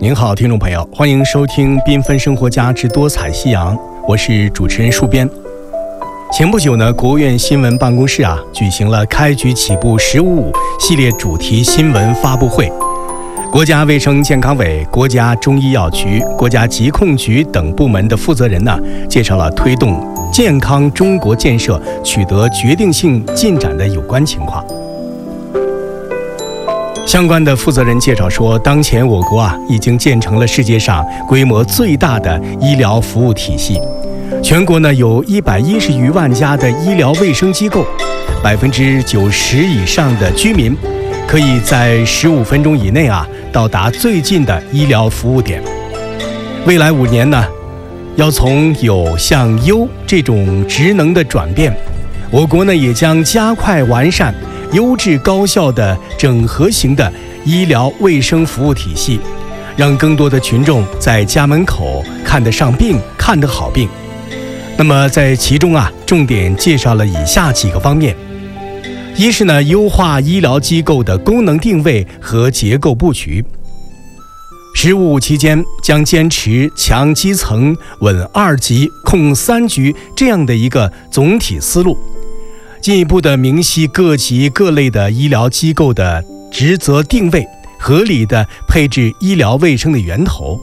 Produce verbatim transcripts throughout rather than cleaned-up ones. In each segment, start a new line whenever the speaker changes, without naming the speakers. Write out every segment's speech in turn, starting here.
您好，听众朋友，欢迎收听缤纷生活家之多彩夕阳，我是主持人戍边。前不久呢，国务院新闻办公室啊举行了开局起步十五五系列主题新闻发布会。国家卫生健康委、国家中医药局、国家疾控局等部门的负责人呢，介绍了推动健康中国建设取得决定性进展的有关情况。相关的负责人介绍说，当前我国啊已经建成了世界上规模最大的医疗服务体系，全国呢有一百一十余万家的医疗卫生机构，百分之九十以上的居民可以在十五分钟以内啊到达最近的医疗服务点。未来五年呢，要从有向优这种职能的转变，我国呢也将加快完善优质高效的整合型的医疗卫生服务体系，让更多的群众在家门口看得上病、看得好病。那么在其中啊，重点介绍了以下几个方面：一是呢，优化医疗机构的功能定位和结构布局。十五五期间将坚持强基层、稳二级、控三局这样的一个总体思路，进一步的明晰各级各类的医疗机构的职责定位，合理的配置医疗卫生的源头。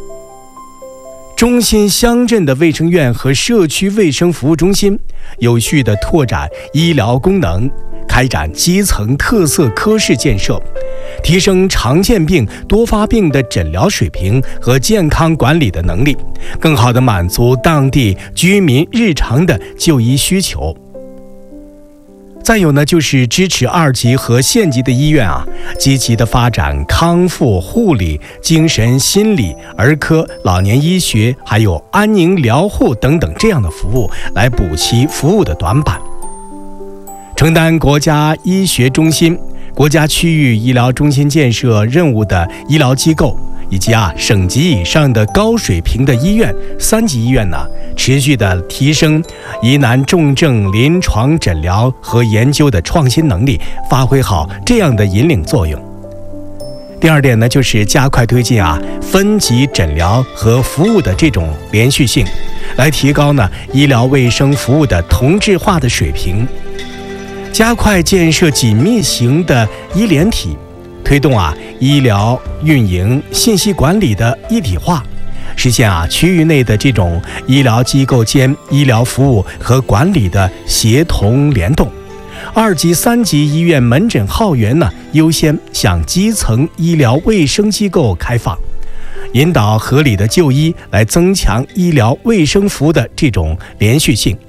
中心乡镇的卫生院和社区卫生服务中心有序的拓展医疗功能，开展基层特色科室建设，提升常见病、多发病的诊疗水平和健康管理的能力，更好地满足当地居民日常的就医需求。再有呢，就是支持二级和县级的医院啊，积极的发展康复护理、精神心理、儿科、老年医学，还有安宁疗护等等这样的服务，来补齐服务的短板。承担国家医学中心、国家区域医疗中心建设任务的医疗机构，以及啊省级以上的高水平的医院、三级医院呢，持续的提升疑难重症临床诊疗和研究的创新能力，发挥好这样的引领作用。第二点呢，就是加快推进啊分级诊疗和服务的这种连续性，来提高呢医疗卫生服务的同质化的水平，加快建设紧密型的医联体，推动啊医疗运营信息管理的一体化，实现啊区域内的这种医疗机构间医疗服务和管理的协同联动。二级、三级医院门诊号源呢，优先向基层医疗卫生机构开放，引导合理的就医，来增强医疗卫生服务的这种连续性。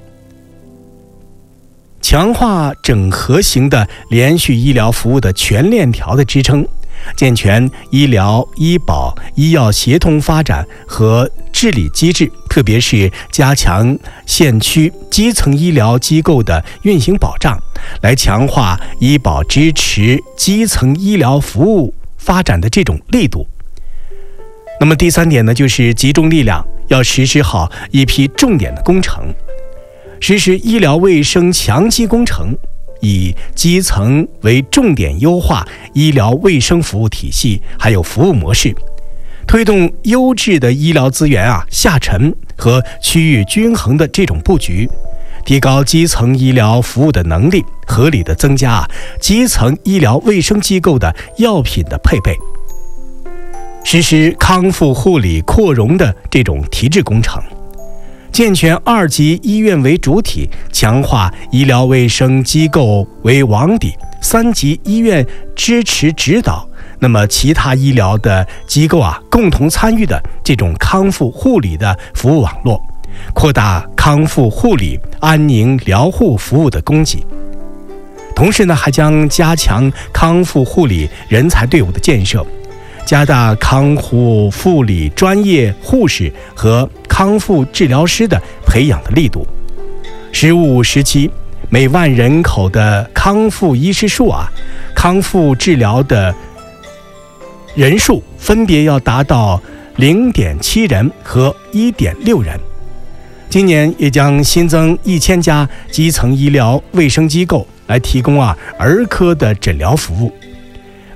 强化整合型的连续医疗服务的全链条的支撑，健全医疗、医保、医药协同发展和治理机制，特别是加强县区基层医疗机构的运行保障，来强化医保支持基层医疗服务发展的这种力度。那么第三点呢，就是集中力量，要实施好一批重点的工程，实施医疗卫生强基工程，以基层为重点，优化医疗卫生服务体系还有服务模式，推动优质的医疗资源啊下沉和区域均衡的这种布局，提高基层医疗服务的能力，合理的增加啊基层医疗卫生机构的药品的配备，实施康复护理扩容的这种提质工程，健全二级医院为主体，强化医疗卫生机构为网底，三级医院支持指导，那么其他医疗的机构啊共同参与的这种康复护理的服务网络，扩大康复护理、安宁疗护服务的供给。同时呢，还将加强康复护理人才队伍的建设，加大康复护理专业护士和康复治疗师的培养的力度。十五五时期，每万人口的康复医师数啊，康复治疗的人数分别要达到零点七人和一点六人。今年也将新增一千家基层医疗卫生机构，来提供啊儿科的诊疗服务。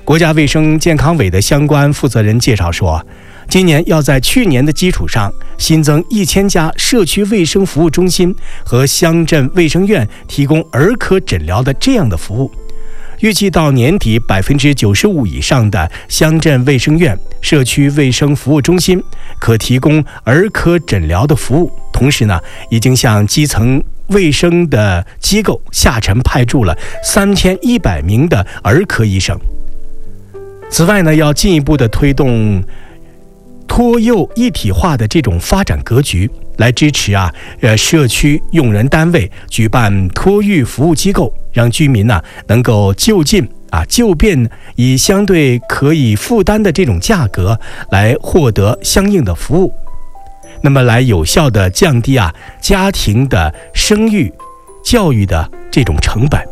国家卫生健康委的相关负责人介绍说，今年要在去年的基础上新增一千家社区卫生服务中心和乡镇卫生院，提供儿科诊疗的这样的服务。预计到年底，百分之九十五以上的乡镇卫生院、社区卫生服务中心可提供儿科诊疗的服务。同时呢，已经向基层卫生的机构下沉派驻了三千一百名的儿科医生。此外呢，要进一步的推动托幼一体化的这种发展格局，来支持啊，呃，社区用人单位举办托育服务机构，让居民呢、啊、能够就近啊就便以相对可以负担的这种价格来获得相应的服务，那么来有效的降低啊家庭的生育、教育的这种成本。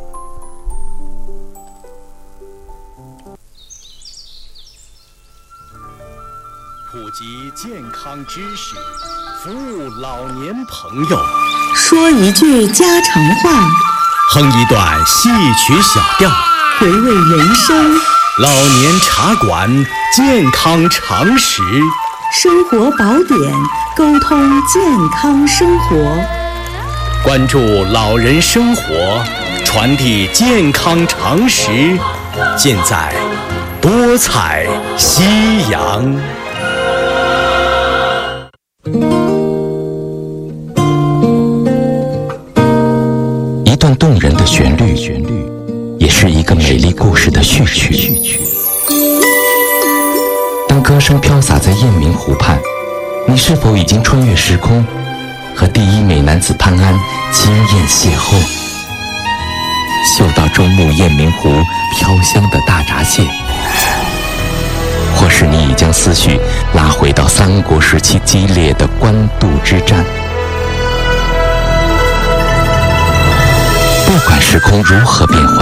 普及健康知识，服务老年朋友，
说一句家常话，
哼一段戏曲小调，
回味人生。
老年茶馆，健康常识，
生活宝典，沟通健康生活。
关注老人生活，传递健康常识，尽在多彩夕阳。
一段动人的旋律，也是一个美丽故事的序曲。当歌声飘洒在雁鸣湖畔，你是否已经穿越时空，和第一美男子潘安惊艳邂逅？嗅到中牧雁鸣湖飘香的大闸蟹，或是你已将思绪拉回到三国时期激烈的官渡之战。不管时空如何变幻，